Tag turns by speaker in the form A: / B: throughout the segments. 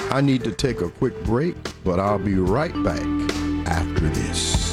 A: I need to take a quick break, but I'll be right back after this.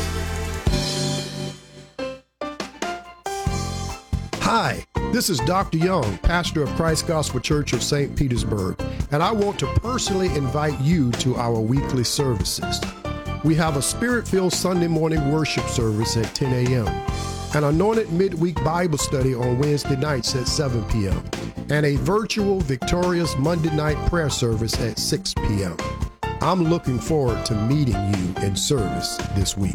B: Hi, this is Dr. Young, pastor of Christ Gospel Church of St. Petersburg, and I want to personally invite you to our weekly services. We have a Spirit-filled Sunday morning worship service at 10 a.m., an anointed midweek Bible study on Wednesday nights at 7 p.m., and a virtual Victorious Monday night prayer service at 6 p.m. I'm looking forward to meeting you in service this week.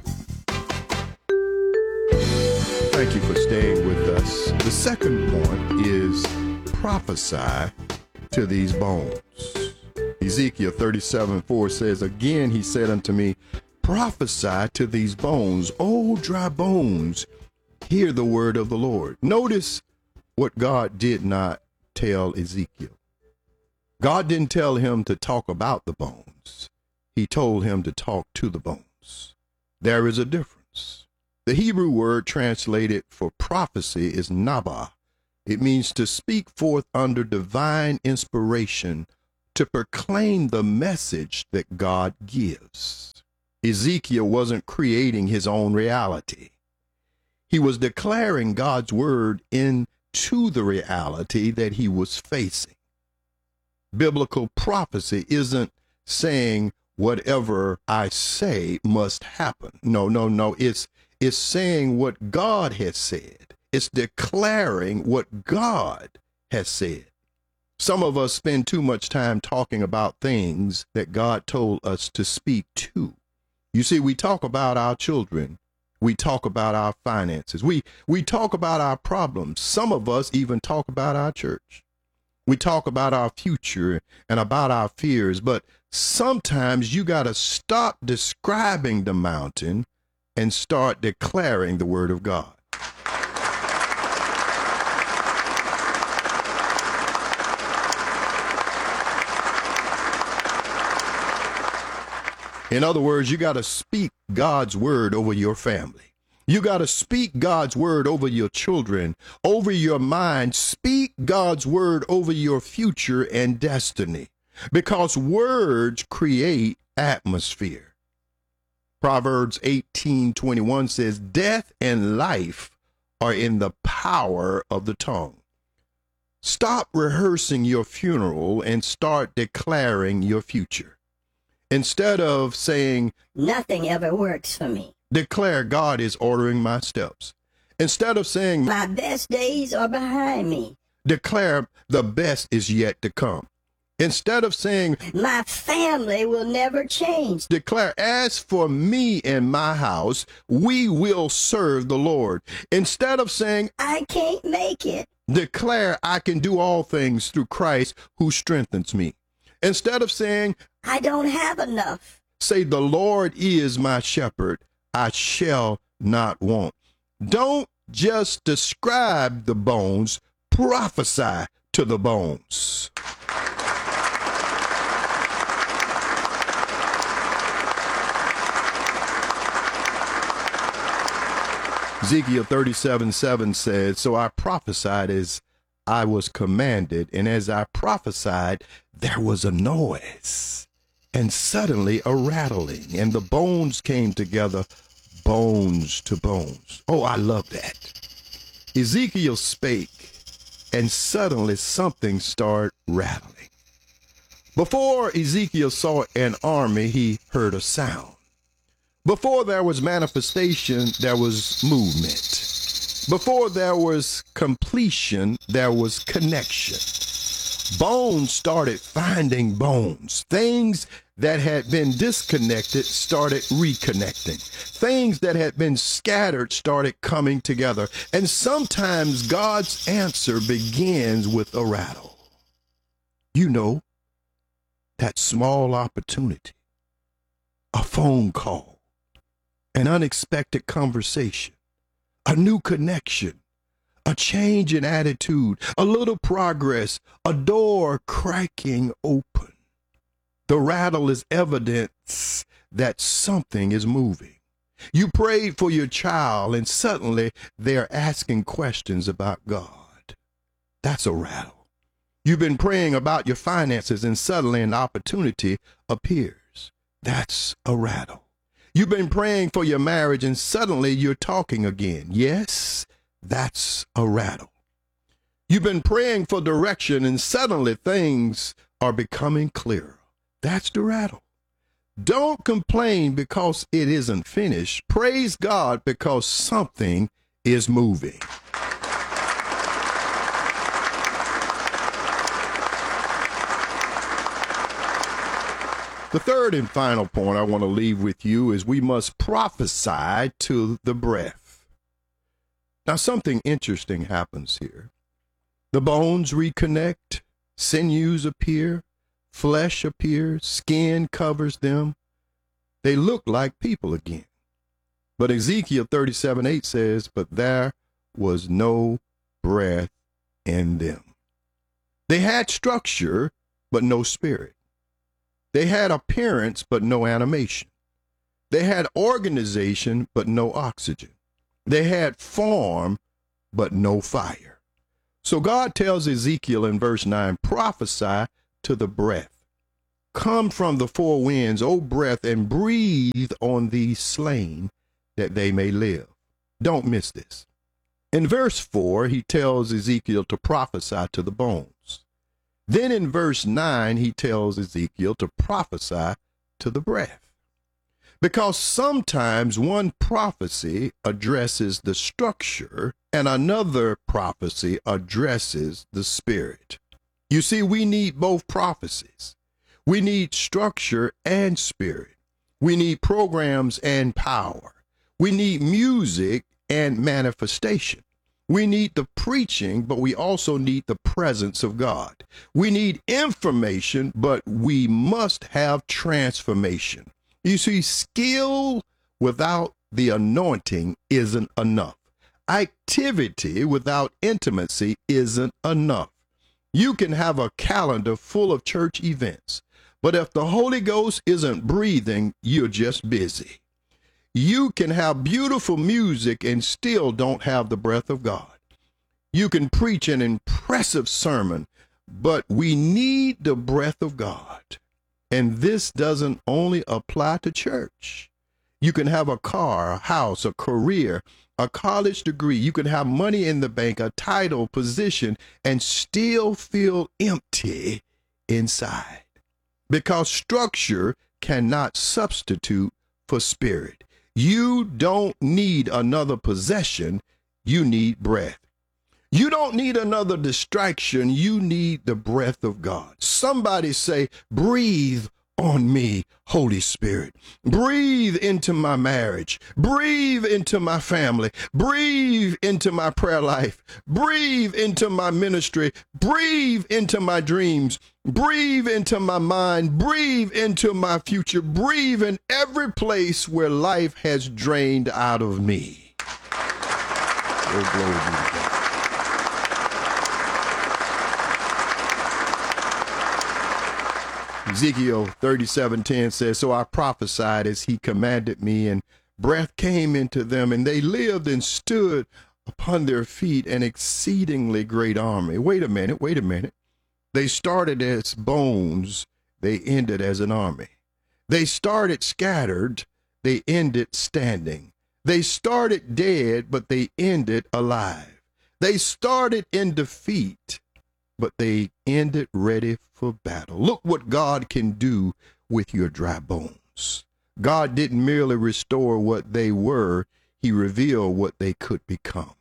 A: Thank you for staying with us. The second point is prophesy to these bones. Ezekiel 37:4 says, "Again he said unto me, prophesy to these bones, O dry bones, hear the word of the Lord." Notice what God did not tell Ezekiel. God didn't tell him to talk about the bones. He told him to talk to the bones. There is a difference. The Hebrew word translated for prophecy is nabah. It means to speak forth under divine inspiration, to proclaim the message that God gives. Ezekiel wasn't creating his own reality. He was declaring God's word into the reality that he was facing. Biblical prophecy isn't saying whatever I say must happen. No. It's saying what God has said. It's declaring what God has said. Some of us spend too much time talking about things that God told us to speak to. You see, we talk about our children. We talk about our finances. We talk about our problems. Some of us even talk about our church. We talk about our future and about our fears. But sometimes you got to stop describing the mountain and start declaring the word of God. In other words, you got to speak God's word over your family. You got to speak God's word over your children, over your mind. Speak God's word over your future and destiny, because words create atmosphere. Proverbs 18:21 says, "Death and life are in the power of the tongue." Stop rehearsing your funeral and start declaring your future. Instead of saying,
C: "Nothing ever works for me,"
A: declare, "God is ordering my steps." Instead of saying,
C: "My best days are behind me,"
A: declare, "The best is yet to come." Instead of saying,
C: "My family will never change,"
A: declare, "As for me and my house, we will serve the Lord." Instead of saying,
C: "I can't make it,"
A: declare, "I can do all things through Christ who strengthens me." Instead of saying,
C: "I don't have enough,"
A: say, "The Lord is my shepherd, I shall not want." Don't just describe the bones, prophesy to the bones. Ezekiel 37:7 says, "So I prophesied as I was commanded, and as I prophesied, there was a noise, and suddenly a rattling, and the bones came together, bones to bones." Oh, I love that. Ezekiel spake, and suddenly something started rattling. Before Ezekiel saw an army, he heard a sound. Before there was manifestation, there was movement. Before there was completion, there was connection. Bones started finding bones. Things that had been disconnected started reconnecting. Things that had been scattered started coming together. And sometimes God's answer begins with a rattle. You know, that small opportunity, a phone call, an unexpected conversation, a new connection, a change in attitude, a little progress, a door cracking open. The rattle is evidence that something is moving. You prayed for your child and suddenly they're asking questions about God. That's a rattle. You've been praying about your finances and suddenly an opportunity appears. That's a rattle. You've been praying for your marriage and suddenly you're talking again. Yes, that's a rattle. You've been praying for direction and suddenly things are becoming clearer. That's the rattle. Don't complain because it isn't finished. Praise God because something is moving. The third and final point I want to leave with you is we must prophesy to the breath. Now, something interesting happens here. The bones reconnect, sinews appear, flesh appears, skin covers them. They look like people again. But Ezekiel 37:8 says, but there was no breath in them. They had structure, but no spirit. They had appearance, but no animation. They had organization, but no oxygen. They had form, but no fire. So God tells Ezekiel in verse 9, prophesy to the breath. Come from the four winds, O breath, and breathe on these slain, that they may live. Don't miss this. In verse 4, he tells Ezekiel to prophesy to the bones. Then in verse 9, he tells Ezekiel to prophesy to the breath. Because sometimes one prophecy addresses the structure and another prophecy addresses the spirit. You see, we need both prophecies. We need structure and spirit. We need programs and power. We need music and manifestation. We need the preaching, but we also need the presence of God. We need information, but we must have transformation. You see, skill without the anointing isn't enough. Activity without intimacy isn't enough. You can have a calendar full of church events, but if the Holy Ghost isn't breathing, you're just busy. You can have beautiful music and still don't have the breath of God. You can preach an impressive sermon, but we need the breath of God. And this doesn't only apply to church. You can have a car, a house, a career, a college degree. You can have money in the bank, a title, position, and still feel empty inside. Because structure cannot substitute for spirit. You don't need another possession. You need breath. You don't need another distraction. You need the breath of God. Somebody say, breathe on me, Holy Spirit. Breathe into my marriage. Breathe into my family. Breathe into my prayer life. Breathe into my ministry. Breathe into my dreams. Breathe into my mind. Breathe into my future. Breathe in every place where life has drained out of me. Oh, glory be to God. Ezekiel 37:10 says, so I prophesied as he commanded me, and breath came into them, and they lived and stood upon their feet, an exceedingly great army. Wait a minute. They started as bones, they ended as an army. They started scattered, they ended standing. They started dead, but they ended alive. They started in defeat, but they ended ready for battle. Look what God can do with your dry bones. God didn't merely restore what they were, he revealed what they could become.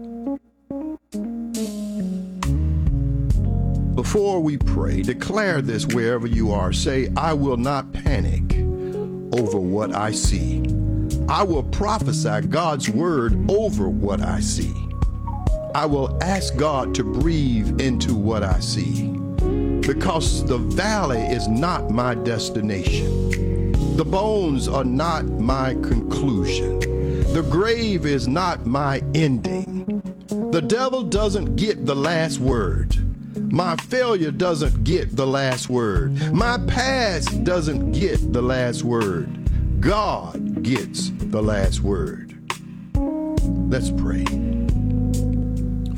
A: Before we pray, declare this wherever you are. Say, I will not panic over what I see. I will prophesy God's word over what I see. I will ask God to breathe into what I see, because the valley is not my destination. The bones are not my conclusion. The grave is not my ending. The devil doesn't get the last word. My failure doesn't get the last word. My past doesn't get the last word. God gets the last word. Let's pray.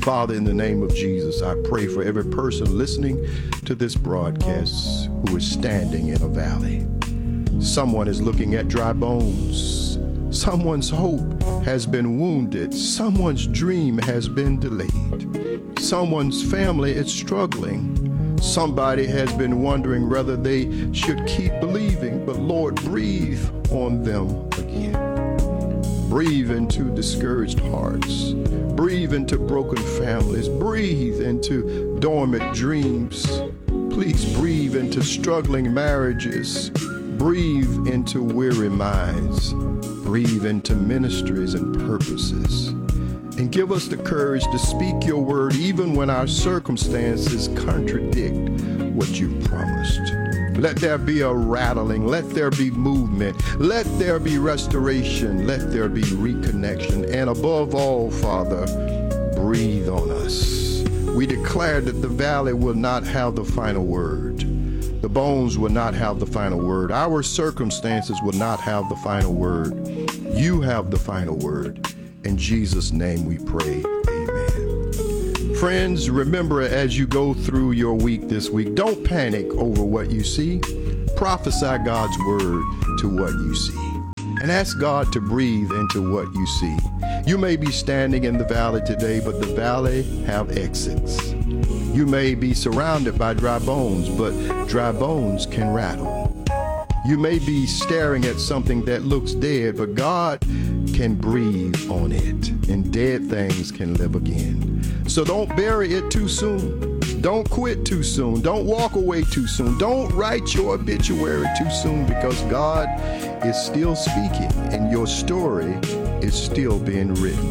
A: Father, in the name of Jesus, I pray for every person listening to this broadcast who is standing in a valley. Someone is looking at dry bones. Someone's hope has been wounded. Someone's dream has been delayed. Someone's family is struggling. Somebody has been wondering whether they should keep believing, but Lord, breathe on them again. Breathe into discouraged hearts. Breathe into broken families. Breathe into dormant dreams. Please breathe into struggling marriages. Breathe into weary minds. Breathe into ministries and purposes. And give us the courage to speak your word even when our circumstances contradict what you promised. Let there be a rattling. Let there be movement. Let there be restoration. Let there be reconnection. And above all, Father, breathe on us. We declare that the valley will not have the final word. The bones will not have the final word. Our circumstances will not have the final word. You have the final word. In Jesus' name we pray. Amen. Friends, remember as you go through your week this week, don't panic over what you see. Prophesy God's word to what you see. And ask God to breathe into what you see. You may be standing in the valley today, but the valley have exits. You may be surrounded by dry bones, but dry bones can rattle. You may be staring at something that looks dead, but God can breathe on it, and dead things can live again. So don't bury it too soon. Don't quit too soon. Don't walk away too soon. Don't write your obituary too soon, because God is still speaking and your story is still being written.